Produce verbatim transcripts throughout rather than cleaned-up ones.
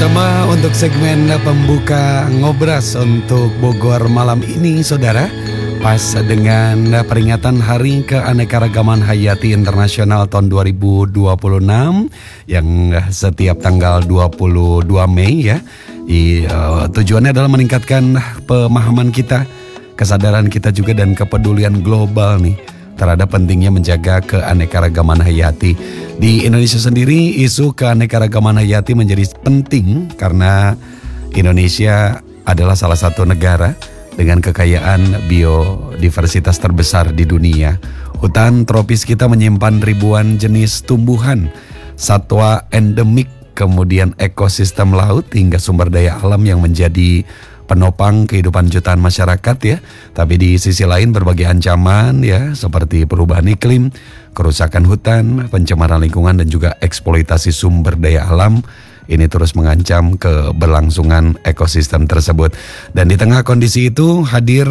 bersama untuk segmen pembuka ngobras untuk Bogor malam ini, saudara. Pas dengan peringatan Hari Keanekaragaman Hayati Internasional tahun dua ribu dua puluh enam yang setiap tanggal dua puluh dua Mei ya. I, uh, tujuannya adalah meningkatkan pemahaman kita, kesadaran kita juga dan kepedulian global nih terhadap pentingnya menjaga keanekaragaman hayati. Di Indonesia sendiri, isu keanekaragaman hayati menjadi penting karena Indonesia adalah salah satu negara dengan kekayaan biodiversitas terbesar di dunia. Hutan tropis kita menyimpan ribuan jenis tumbuhan, satwa endemik, kemudian ekosistem laut hingga sumber daya alam yang menjadi penopang kehidupan jutaan masyarakat ya. Tapi di sisi lain berbagai ancaman ya, seperti perubahan iklim, kerusakan hutan, pencemaran lingkungan dan juga eksploitasi sumber daya alam ini terus mengancam keberlangsungan ekosistem tersebut. Dan di tengah kondisi itu hadir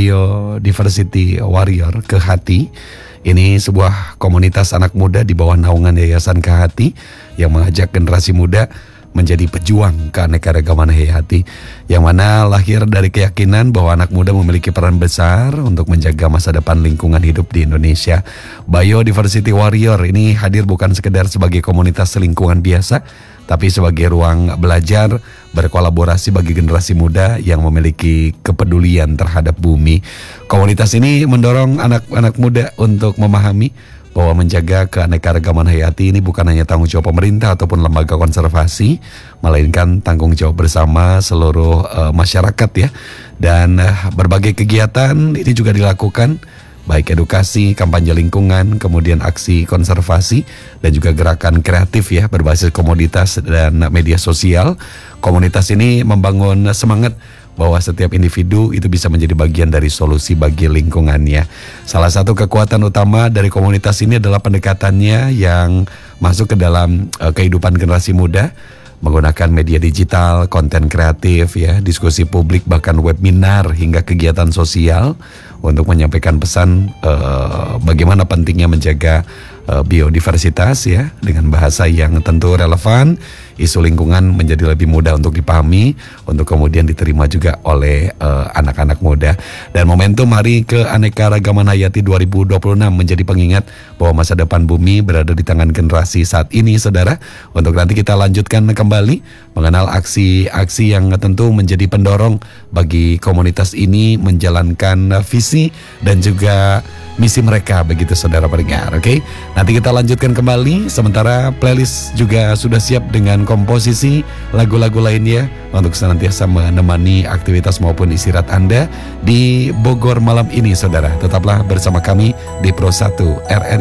Biodiversity Warrior Kehati. Ini sebuah komunitas anak muda di bawah naungan Yayasan Kehati yang mengajak generasi muda menjadi pejuang keanekaragaman hayati, yang mana lahir dari keyakinan bahwa anak muda memiliki peran besar untuk menjaga masa depan lingkungan hidup di Indonesia. Biodiversity Warrior ini hadir bukan sekedar sebagai komunitas lingkungan biasa, tapi sebagai ruang belajar, berkolaborasi bagi generasi muda yang memiliki kepedulian terhadap bumi. Komunitas ini mendorong anak-anak muda untuk memahami bahwa menjaga keanekaragaman hayati ini bukan hanya tanggung jawab pemerintah ataupun lembaga konservasi, melainkan tanggung jawab bersama seluruh uh, masyarakat ya. Dan uh, berbagai kegiatan ini juga dilakukan, baik edukasi, kampanye lingkungan, kemudian aksi konservasi, dan juga gerakan kreatif ya berbasis komoditas dan media sosial. Komunitas ini membangun semangat bahwa setiap individu itu bisa menjadi bagian dari solusi bagi lingkungannya. Salah satu kekuatan utama dari komunitas ini adalah pendekatannya yang masuk ke dalam uh, kehidupan generasi muda, menggunakan media digital, konten kreatif ya, diskusi publik, bahkan webinar hingga kegiatan sosial untuk menyampaikan pesan uh, bagaimana pentingnya menjaga uh, biodiversitas ya, dengan bahasa yang tentu relevan. Isu lingkungan menjadi lebih mudah untuk dipahami, untuk kemudian diterima juga oleh uh, anak-anak muda. Dan momentum Hari Keanekaragaman Hayati dua ribu dua puluh enam menjadi pengingat bahwa masa depan bumi berada di tangan generasi saat ini, saudara. Untuk nanti kita lanjutkan kembali mengenal aksi-aksi yang tentu menjadi pendorong bagi komunitas ini menjalankan visi dan juga misi mereka, begitu saudara pendengar. Oke, nanti kita lanjutkan kembali. Sementara playlist juga sudah siap dengan komposisi lagu-lagu lainnya untuk senantiasa menemani aktivitas maupun istirahat Anda di Bogor malam ini, saudara. Tetaplah bersama kami di Pro satu R R I